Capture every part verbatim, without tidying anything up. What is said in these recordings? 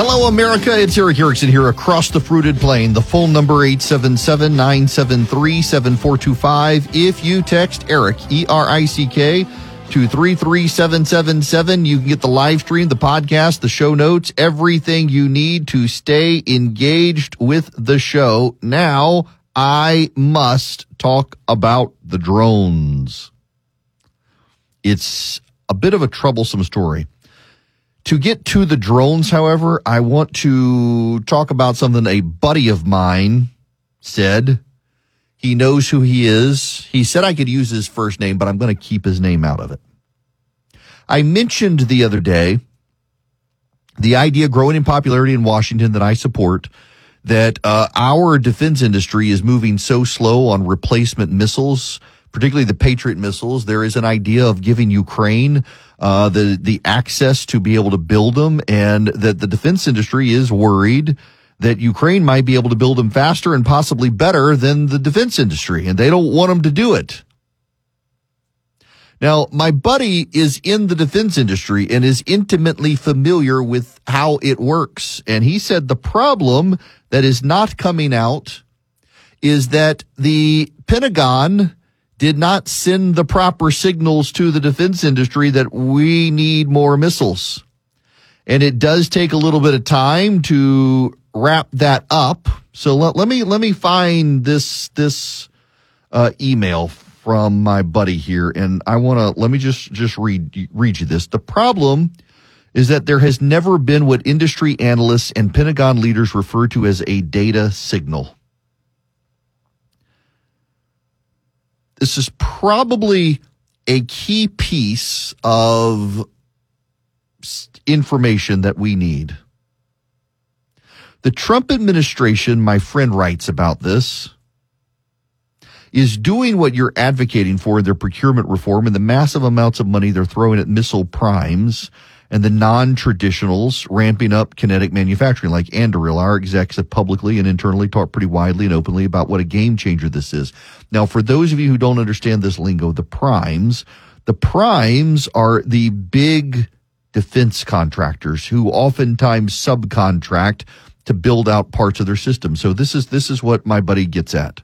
Hello, America. It's Eric Erickson here across the fruited plain. The phone number eight seven seven, nine seven three, seven four two five. If you text Eric, E R I C K, to three three seven seven seven, you can get the live stream, the podcast, the show notes, everything you need to stay engaged with the show. Now, I must talk about the drones. It's a bit of a troublesome story. To get to the drones, however, I want to talk about something a buddy of mine said. He knows who he is. He said I could use his first name, but I'm going to keep his name out of it. I mentioned the other day the idea growing in popularity in Washington that I support, that uh, our defense industry is moving so slow on replacement missiles, particularly the Patriot missiles. There is an idea of giving Ukraine uh, the the access to be able to build them, and that the defense industry is worried that Ukraine might be able to build them faster and possibly better than the defense industry, and they don't want them to do it. Now, my buddy is in the defense industry and is intimately familiar with how it works, and he said the problem that is not coming out is that the Pentagon did not send the proper signals to the defense industry that we need more missiles. And it does take a little bit of time to wrap that up. So let, let me let me find this this uh, email from my buddy here, and I want to let me just just read read you this. The problem is that there has never been what industry analysts and Pentagon leaders refer to as a data signal. This is probably a key piece of information that we need. The Trump administration, my friend writes about this, is doing what you're advocating for in their procurement reform and the massive amounts of money they're throwing at missile primes and the non-traditionals ramping up kinetic manufacturing like Anduril. Our execs have publicly and internally talked pretty widely and openly about what a game changer this is. Now, for those of you who don't understand this lingo, the primes, the primes are the big defense contractors who oftentimes subcontract to build out parts of their system. So this is this is what my buddy gets at.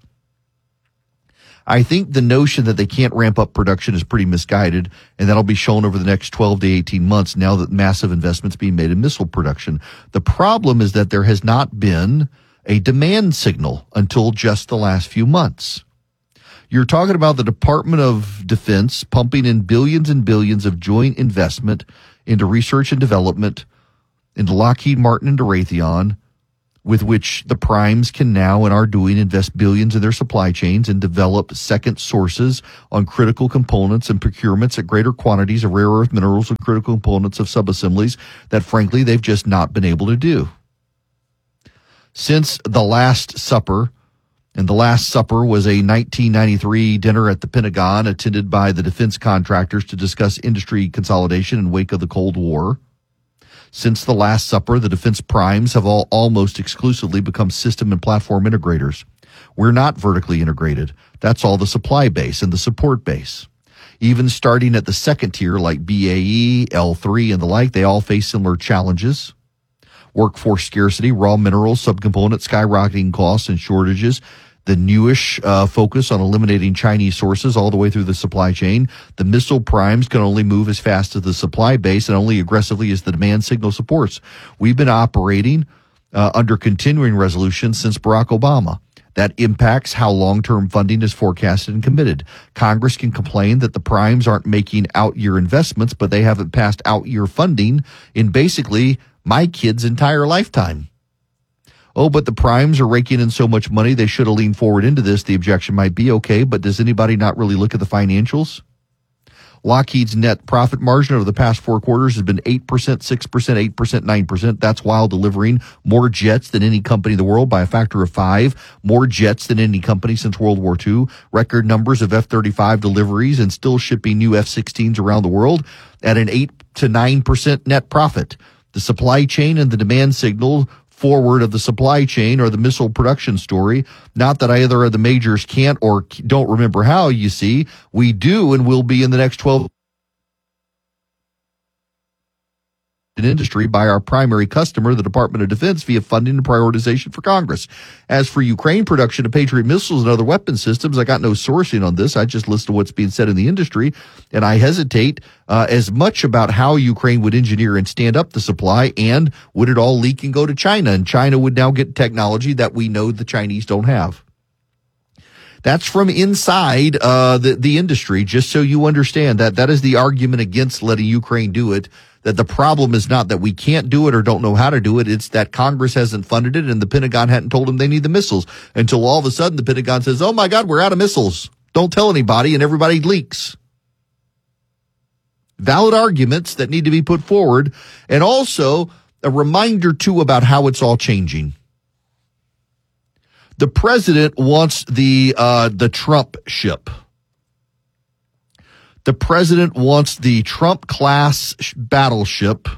I think the notion that they can't ramp up production is pretty misguided, and that'll be shown over the next twelve to eighteen months now that massive investments being made in missile production. The problem is that there has not been a demand signal until just the last few months. You're talking about the Department of Defense pumping in billions and billions of joint investment into research and development, into Lockheed Martin and Raytheon, with which the primes can now and are doing invest billions in their supply chains and develop second sources on critical components and procurements at greater quantities of rare earth minerals and critical components of subassemblies that, frankly, they've just not been able to do. Since the Last Supper, and the Last Supper was a nineteen ninety-three dinner at the Pentagon attended by the defense contractors to discuss industry consolidation in wake of the Cold War. Since the Last Supper, the defense primes have all almost exclusively become system and platform integrators. We're not vertically integrated. That's all the supply base and the support base. Even starting at the second tier like B A E, L three, and the like, they all face similar challenges. Workforce scarcity, raw minerals, subcomponents, skyrocketing costs and shortages, the newish uh, focus on eliminating Chinese sources all the way through the supply chain. The missile primes can only move as fast as the supply base and only aggressively as the demand signal supports. We've been operating uh, under continuing resolution since Barack Obama. That impacts how long-term funding is forecasted and committed. Congress can complain that the primes aren't making out-year investments, but they haven't passed out-year funding in basically my kid's entire lifetime. Oh, but the primes are raking in so much money, they should have leaned forward into this. The objection might be, okay, but does anybody not really look at the financials? Lockheed's net profit margin over the past four quarters has been eight percent, six percent, eight percent, nine percent. That's while delivering more jets than any company in the world by a factor of five, more jets than any company since World War Two, record numbers of F thirty-five deliveries, and still shipping new F sixteens around the world at an eight to nine percent net profit. The supply chain and the demand signal forward of the supply chain or the missile production story. Not that either of the majors can't or don't remember how, you see. We do and will be in the next twelve industry by our primary customer, the Department of Defense, via funding and prioritization for Congress. As for Ukraine production of Patriot missiles and other weapon systems, I got no sourcing on this. I just listen to what's being said in the industry, and I hesitate uh, as much about how Ukraine would engineer and stand up the supply, and would it all leak and go to China, and China would now get technology that we know the Chinese don't have. That's from inside uh, the, the industry, just so you understand that that is the argument against letting Ukraine do it, that the problem is not that we can't do it or don't know how to do it. It's that Congress hasn't funded it and the Pentagon hadn't told them they need the missiles, until all of a sudden the Pentagon says, oh, my God, we're out of missiles. Don't tell anybody, and everybody leaks. Valid arguments that need to be put forward, and also a reminder, too, about how it's all changing. The president wants the uh, the Trump ship. The president wants the Trump-class battleship.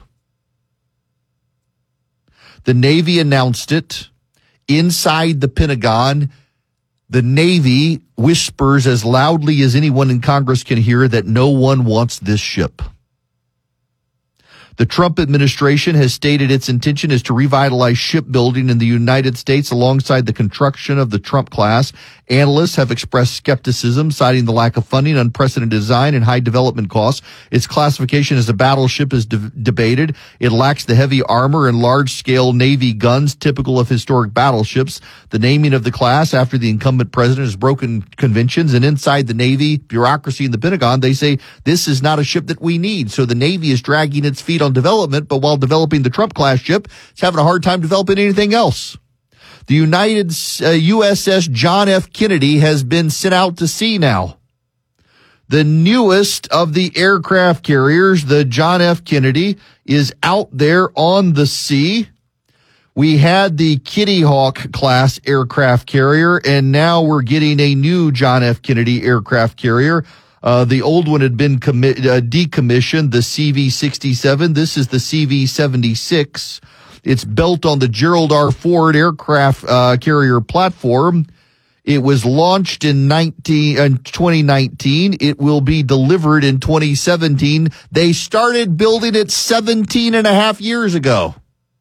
The Navy announced it. Inside the Pentagon, the Navy whispers as loudly as anyone in Congress can hear that no one wants this ship. The Trump administration has stated its intention is to revitalize shipbuilding in the United States alongside the construction of the Trump class. Analysts have expressed skepticism, citing the lack of funding, unprecedented design, and high development costs. Its classification as a battleship is de- debated. It lacks the heavy armor and large-scale Navy guns typical of historic battleships. The naming of the class after the incumbent president has broken conventions, and inside the Navy bureaucracy in the Pentagon, they say this is not a ship that we need. So the Navy is dragging its feet on development, but while developing the Trump-class ship, it's having a hard time developing anything else. The United uh, U S S John F. Kennedy has been sent out to sea now. The newest of the aircraft carriers, the John F. Kennedy, is out there on the sea. We had the Kitty Hawk class aircraft carrier, and now we're getting a new John F. Kennedy aircraft carrier. Uh, the old one had been commi- uh, decommissioned, the C V sixty-seven. This is the C V seventy-six. It's built on the Gerald R. Ford aircraft uh, carrier platform. It was launched in nineteen, uh, twenty nineteen. It will be delivered in twenty seventeen. They started building it seventeen and a half years ago.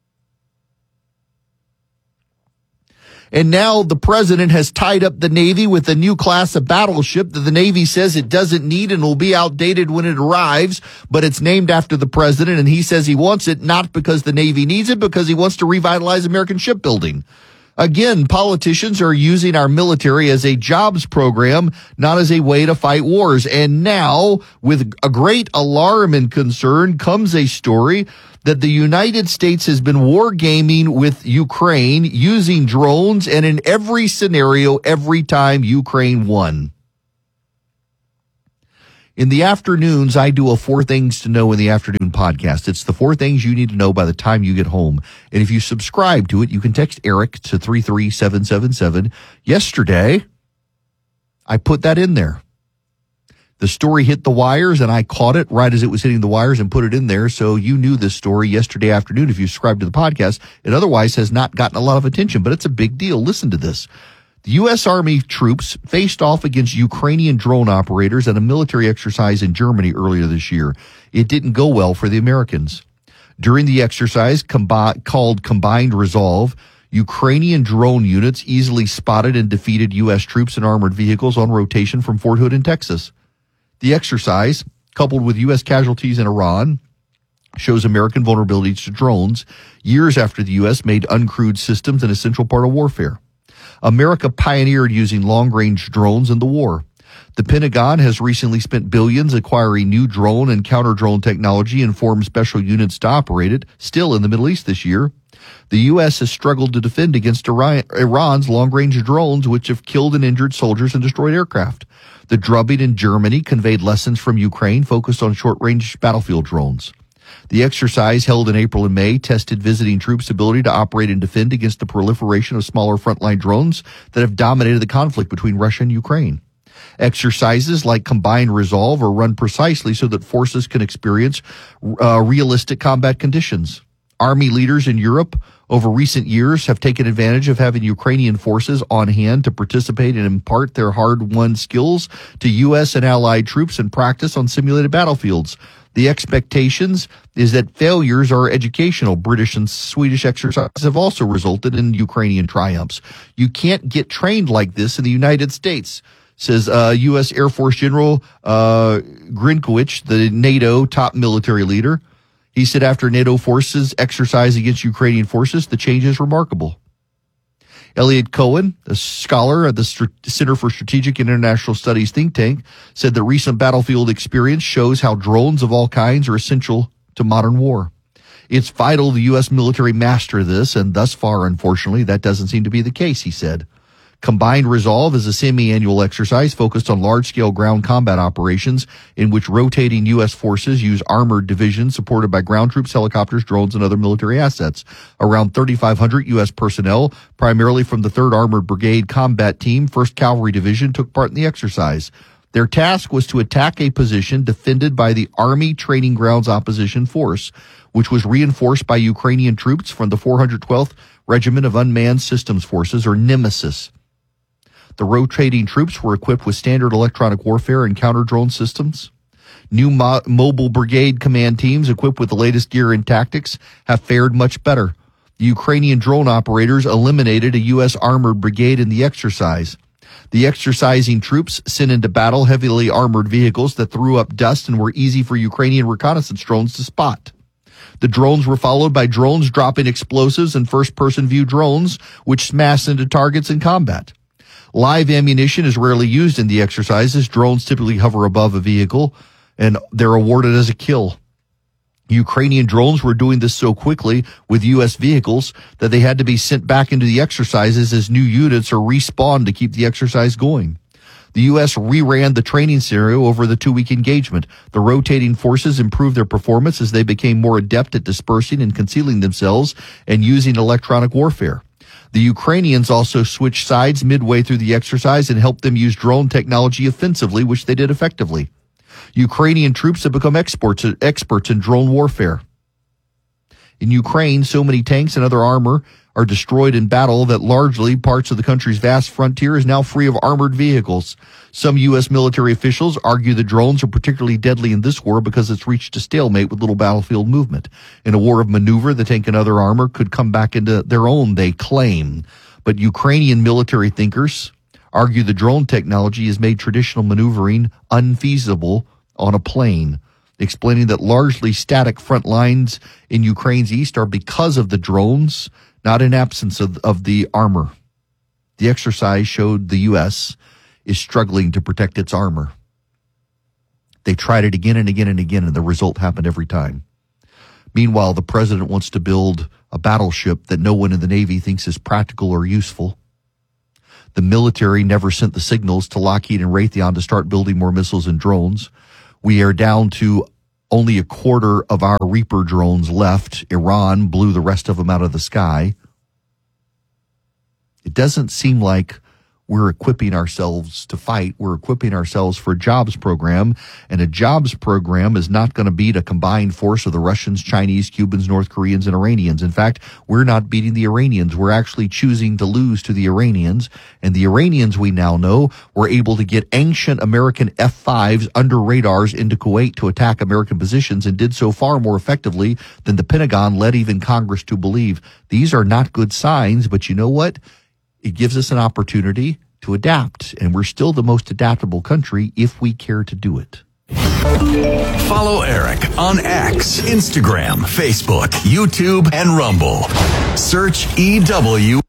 And now the president has tied up the Navy with a new class of battleship that the Navy says it doesn't need and will be outdated when it arrives, but it's named after the president, and he says he wants it not because the Navy needs it, because he wants to revitalize American shipbuilding. Again, politicians are using our military as a jobs program, not as a way to fight wars. And now, with a great alarm and concern, comes a story that the United States has been wargaming with Ukraine using drones, and in every scenario, every time Ukraine won. In the afternoons, I do a Four Things to Know in the Afternoon podcast. It's the four things you need to know by the time you get home. And if you subscribe to it, you can text Eric to three three seven seven seven. Yesterday, I put that in there. The story hit the wires, and I caught it right as it was hitting the wires and put it in there. So you knew this story yesterday afternoon if you subscribed to the podcast. It otherwise has not gotten a lot of attention, but it's a big deal. Listen to this. The U S. Army troops faced off against Ukrainian drone operators at a military exercise in Germany earlier this year. It didn't go well for the Americans. During the exercise combi- called Combined Resolve, Ukrainian drone units easily spotted and defeated U S troops and armored vehicles on rotation from Fort Hood in Texas. The exercise, coupled with U S casualties in Iran, shows American vulnerabilities to drones years after the U S made uncrewed systems an essential part of warfare. America pioneered using long-range drones in the war. The Pentagon has recently spent billions acquiring new drone and counter-drone technology and formed special units to operate it, still in the Middle East this year. The U S has struggled to defend against Iran's long-range drones, which have killed and injured soldiers and destroyed aircraft. The drubbing in Germany conveyed lessons from Ukraine focused on short-range battlefield drones. The exercise, held in April and May, tested visiting troops' ability to operate and defend against the proliferation of smaller frontline drones that have dominated the conflict between Russia and Ukraine. Exercises like Combined Resolve are run precisely so that forces can experience uh, realistic combat conditions. Army leaders in Europe over recent years have taken advantage of having Ukrainian forces on hand to participate and impart their hard-won skills to U S and allied troops and practice on simulated battlefields. The expectations is that failures are educational. British and Swedish exercises have also resulted in Ukrainian triumphs. You can't get trained like this in the United States, says uh, U S Air Force General uh, Grinkowicz, the NATO top military leader. He said after NATO forces exercise against Ukrainian forces, the change is remarkable. Elliot Cohen, a scholar at the Center for Strategic and International Studies think tank, said the recent battlefield experience shows how drones of all kinds are essential to modern war. It's vital the U S military master this, and thus far, unfortunately, that doesn't seem to be the case, he said. Combined Resolve is a semi-annual exercise focused on large-scale ground combat operations in which rotating U S forces use armored divisions supported by ground troops, helicopters, drones, and other military assets. Around thirty-five hundred U S personnel, primarily from the third Armored Brigade Combat Team, first Cavalry Division, took part in the exercise. Their task was to attack a position defended by the Army Training Grounds Opposition Force, which was reinforced by Ukrainian troops from the four hundred twelfth Regiment of Unmanned Systems Forces, or Nemesis. The rotating troops were equipped with standard electronic warfare and counter-drone systems. New mo- mobile brigade command teams equipped with the latest gear and tactics have fared much better. The Ukrainian drone operators eliminated a U S armored brigade in the exercise. The exercising troops sent into battle heavily armored vehicles that threw up dust and were easy for Ukrainian reconnaissance drones to spot. The drones were followed by drones dropping explosives and first-person view drones, which smashed into targets in combat. Live ammunition is rarely used in the exercises. Drones typically hover above a vehicle, and they're awarded as a kill. Ukrainian drones were doing this so quickly with U S vehicles that they had to be sent back into the exercises as new units are respawned to keep the exercise going. The U S reran the training scenario over the two-week engagement. The rotating forces improved their performance as they became more adept at dispersing and concealing themselves and using electronic warfare. The Ukrainians also switched sides midway through the exercise and helped them use drone technology offensively, which they did effectively. Ukrainian troops have become experts, experts in drone warfare. In Ukraine, so many tanks and other armor are destroyed in battle that largely parts of the country's vast frontier is now free of armored vehicles. Some U S military officials argue that drones are particularly deadly in this war because it's reached a stalemate with little battlefield movement. In a war of maneuver, the tank and other armor could come back into their own, they claim. But Ukrainian military thinkers argue the drone technology has made traditional maneuvering unfeasible on a plane, explaining that largely static front lines in Ukraine's east are because of the drones, not in absence of, of the armor. The exercise showed the U S is struggling to protect its armor. They tried it again and again and again, and the result happened every time. Meanwhile, the president wants to build a battleship that no one in the Navy thinks is practical or useful. The military never sent the signals to Lockheed and Raytheon to start building more missiles and drones. We are down to only a quarter of our Reaper drones left. Iran blew the rest of them out of the sky. It doesn't seem like we're equipping ourselves to fight. We're equipping ourselves for a jobs program, and a jobs program is not going to beat a combined force of the Russians, Chinese, Cubans, North Koreans, and Iranians. In fact, we're not beating the Iranians. We're actually choosing to lose to the Iranians, and the Iranians, we now know, were able to get ancient American F fives under radars into Kuwait to attack American positions, and did so far more effectively than the Pentagon led even Congress to believe. These are not good signs, but you know what? It gives us an opportunity to adapt, and we're still the most adaptable country if we care to do it. Follow Eric on X, Instagram, Facebook, YouTube, and Rumble. Search E W.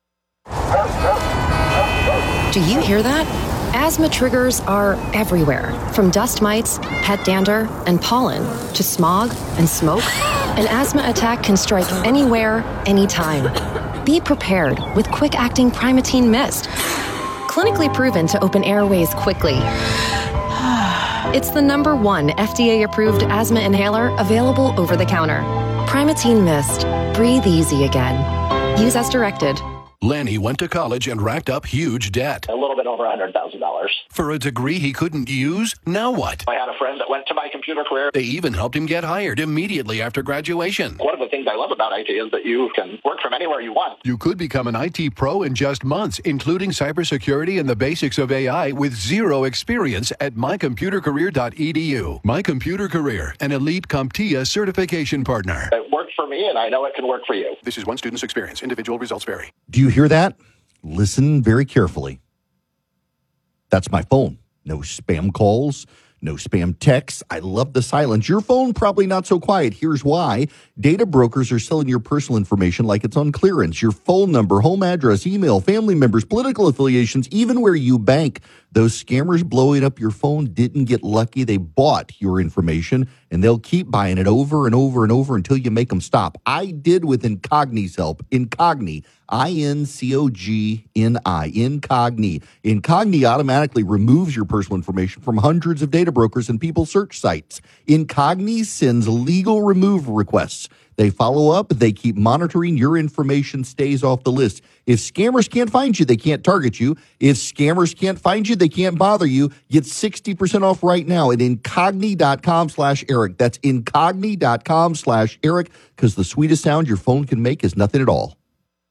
Do you hear that? Asthma triggers are everywhere, from dust mites, pet dander, and pollen, to smog and smoke. An asthma attack can strike anywhere, anytime. Be prepared with quick-acting Primatene Mist. Clinically proven to open airways quickly. It's the number one F D A-approved asthma inhaler available over the counter. Primatene Mist. Breathe easy again. Use as directed. Lenny went to college and racked up huge debt. A little bit over one hundred thousand dollars. For a degree he couldn't use? Now what? I had a friend that went to my computer career. They even helped him get hired immediately after graduation. One of the things I love about I T is that you can work from anywhere you want. You could become an I T pro in just months, including cybersecurity and the basics of A I with zero experience at my computer career dot e d u. My Computer Career, an elite CompTIA certification partner. It worked for me, and I know it can work for you. This is one student's experience. Individual results vary. Do you hear that? Listen very carefully. That's my phone. No spam calls, no spam texts. I love the silence. Your phone probably not so quiet. Here's why. Data brokers are selling your personal information like it's on clearance. Your phone number, home address, email, family members, political affiliations, even where you bank. Those scammers blowing up your phone didn't get lucky. They bought your information, and they'll keep buying it over and over and over until you make them stop. I did with Incogni's help. Incogni, I N C O G N I, Incogni. Incogni automatically removes your personal information from hundreds of data brokers and people search sites. Incogni sends legal removal requests. They follow up. They keep monitoring. Your information stays off the list. If scammers can't find you, they can't target you. If scammers can't find you, they can't bother you. Get sixty percent off right now at incogni.com slash Eric. That's incogni.com slash Eric, because the sweetest sound your phone can make is nothing at all.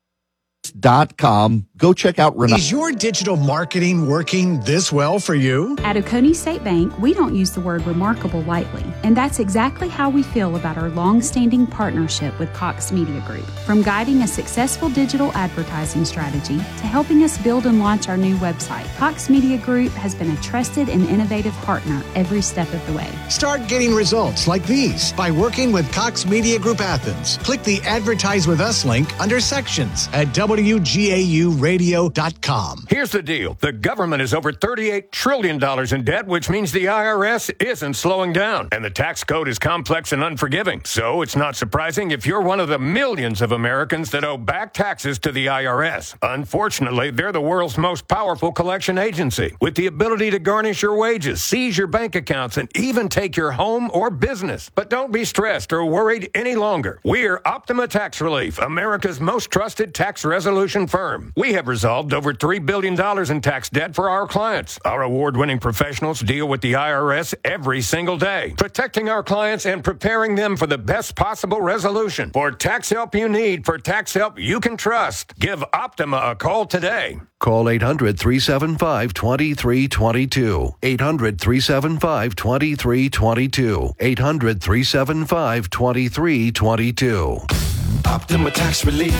Dot com. Go check out Renata. Is your digital marketing working this well for you? At Oconee State Bank, we don't use the word remarkable lightly, and that's exactly how we feel about our long-standing partnership with Cox Media Group. From guiding a successful digital advertising strategy to helping us build and launch our new website, Cox Media Group has been a trusted and innovative partner every step of the way. Start getting results like these by working with Cox Media Group Athens. Click the Advertise with Us link under Sections at W G A U radio dot com. Here's the deal. The government is over thirty-eight trillion dollars in debt, which means the I R S isn't slowing down. And the tax code is complex and unforgiving. So it's not surprising if you're one of the millions of Americans that owe back taxes to the I R S. Unfortunately, they're the world's most powerful collection agency, with the ability to garnish your wages, seize your bank accounts, and even take your home or business. But don't be stressed or worried any longer. We're Optima Tax Relief, America's most trusted tax resolution firm. We have resolved over three billion dollars in tax debt for our clients. Our award-winning professionals deal with the I R S every single day, protecting our clients and preparing them for the best possible resolution. For tax help you need, for tax help you can trust, give Optima a call today. Call eight hundred, three seven five, two three two two. eight hundred, three seven five, two three two two. eight hundred, three seven five, two three two two. Optima Tax Relief.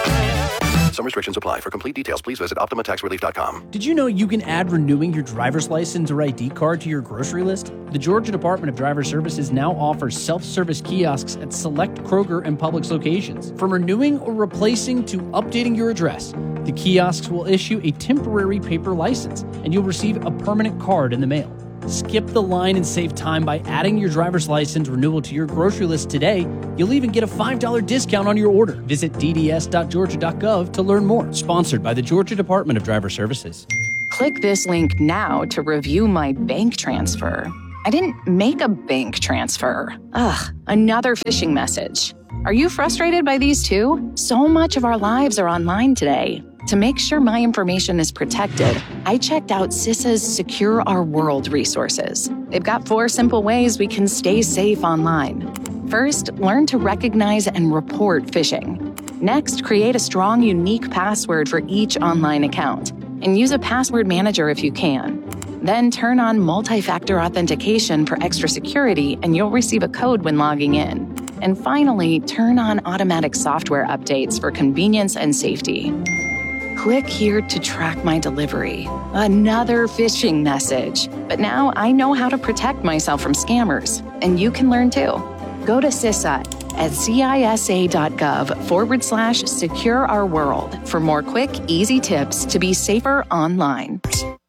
Some restrictions apply. For complete details, please visit optima tax relief dot com. Did you know you can add renewing your driver's license or I D card to your grocery list? The Georgia Department of Driver Services now offers self-service kiosks at select Kroger and Publix locations. From renewing or replacing to updating your address, the kiosks will issue a temporary paper license, and you'll receive a permanent card in the mail. Skip the line and save time by adding your driver's license renewal to your grocery list today. You'll even get a five dollars discount on your order. Visit d d s dot georgia dot gov to learn more. Sponsored by the Georgia Department of Driver Services. Click this link now to review my bank transfer. I didn't make a bank transfer. Ugh, another phishing message. Are you frustrated by these too? So much of our lives are online today. To make sure my information is protected, I checked out CISA's Secure Our World resources. They've got four simple ways we can stay safe online. First, learn to recognize and report phishing. Next, create a strong, unique password for each online account, and use a password manager if you can. Then turn on multi-factor authentication for extra security, and you'll receive a code when logging in. And finally, turn on automatic software updates for convenience and safety. Click here to track my delivery. Another phishing message. But now I know how to protect myself from scammers, and you can learn too. Go to CISA at cisa.gov forward slash secure our world for more quick, easy tips to be safer online.